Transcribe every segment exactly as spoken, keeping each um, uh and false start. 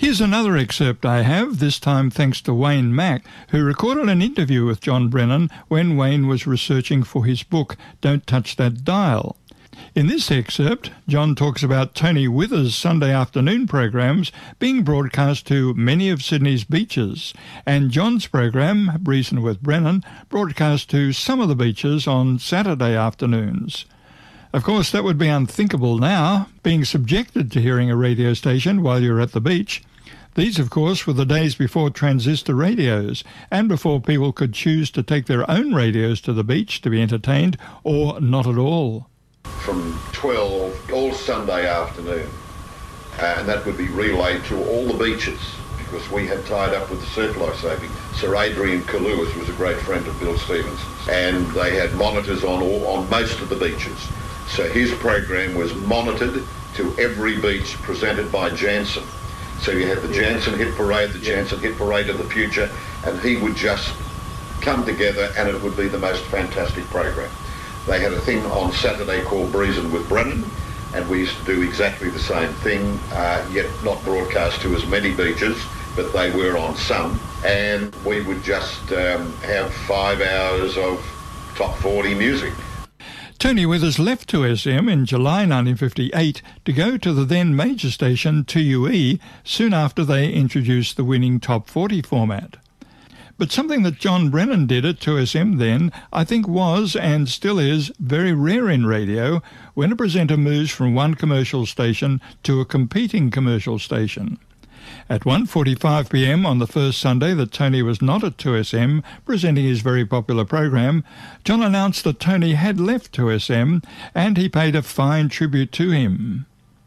Here's another excerpt I have, this time thanks to Wayne Mack, who recorded an interview with John Brennan when Wayne was researching for his book, Don't Touch That Dial. In this excerpt, John talks about Tony Withers' Sunday afternoon programs being broadcast to many of Sydney's beaches, and John's program, Breezin' with Brennan, broadcast to some of the beaches on Saturday afternoons. Of course, that would be unthinkable now, being subjected to hearing a radio station while you're at the beach. These, of course, were the days before transistor radios, and before people could choose to take their own radios to the beach to be entertained, or not at all. From twelve all Sunday afternoon, uh, and that would be relayed to all the beaches, because we had tied up with the surf life saving. Sir Adrian Kaluas was a great friend of Bill Stevenson's, and they had monitors on all, on most of the beaches. So his program was monitored to every beach, presented by Jansen. So you had the Jansen Hit Parade, the Jansen Hit Parade of the future, and he would just come together, and it would be the most fantastic program. They had a thing on Saturday called Breezin' with Brennan, and we used to do exactly the same thing, uh, yet not broadcast to as many beaches, but they were on some. And we would just um, have five hours of top forty music. Tony Withers left two S M in July nineteen fifty-eight to go to the then major station two U E soon after they introduced the winning top forty format. But something that John Brennan did at two S M then, I think was, and still is, very rare in radio, when a presenter moves from one commercial station to a competing commercial station. At one forty-five p m on the first Sunday that Tony was not at two S M presenting his very popular program, John announced that Tony had left two S M, and he paid a fine tribute to him.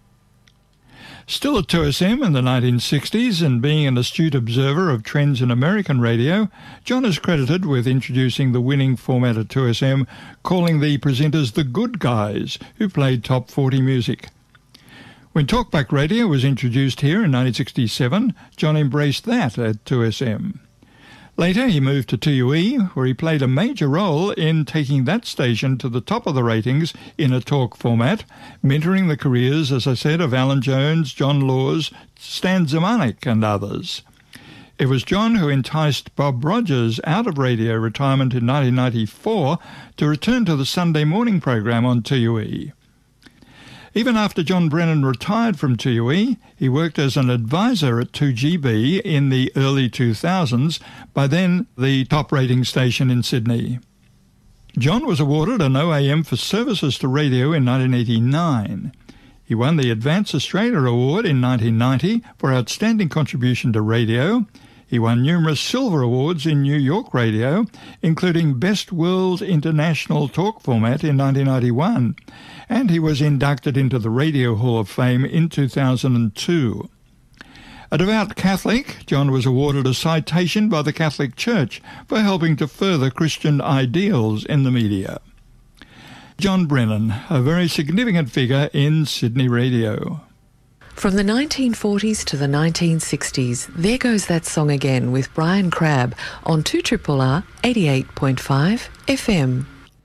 Still at two S M in the nineteen sixties, and being an astute observer of trends in American radio, John is credited with introducing the winning format at two S M, calling the presenters the good guys, who played top forty music. When Talkback Radio was introduced here in nineteen sixty-seven, John embraced that at two S M. Later he moved to two U E, where he played a major role in taking that station to the top of the ratings in a talk format, mentoring the careers, as I said, of Alan Jones, John Laws, Stan Zemanek and others. It was John who enticed Bob Rogers out of radio retirement in nineteen ninety-four to return to the Sunday morning program on two U E. Even after John Brennan retired from two U E, he worked as an advisor at two G B in the early two thousands, by then the top rating station in Sydney. John was awarded an O A M for services to radio in nineteen eighty-nine. He won the Advance Australia Award in nineteen ninety for outstanding contribution to radio. He won numerous silver awards in New York radio, including Best World International Talk Format in nineteen ninety-one, and he was inducted into the Radio Hall of Fame in two thousand two. A devout Catholic, John was awarded a citation by the Catholic Church for helping to further Christian ideals in the media. John Brennan, a very significant figure in Sydney radio. From the nineteen forties to the nineteen sixties, there goes that song again with Brian Crabb on two R R R eighty-eight point five F M.